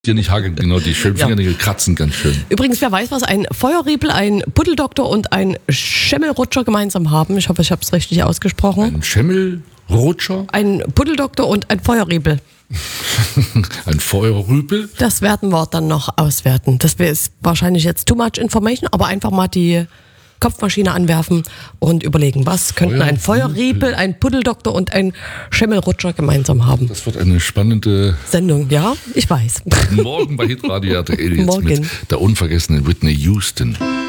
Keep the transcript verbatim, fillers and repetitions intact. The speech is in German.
Dir nicht hageln, genau, die schönen Fingernägel ja. kratzen ganz schön. Übrigens, wer weiß, was ein Feuerriebel, ein Puddeldoktor und ein Schemmelrutscher gemeinsam haben. Ich hoffe, ich habe es richtig ausgesprochen. Ein Schemmelrutscher? Ein Puddeldoktor und ein Feuerriebel. Ein Feuerrübel? Das werden wir dann noch auswerten. Das ist wahrscheinlich jetzt too much information, aber einfach mal die Kopfmaschine anwerfen und überlegen, was könnten ein Feuerriebel, ein Puddeldoktor und ein Schemmelrutscher gemeinsam haben. Das wird eine spannende Sendung, ja, ich weiß. Morgen bei Hitradio R T L jetzt Morgen. mit der unvergessenen Whitney Houston.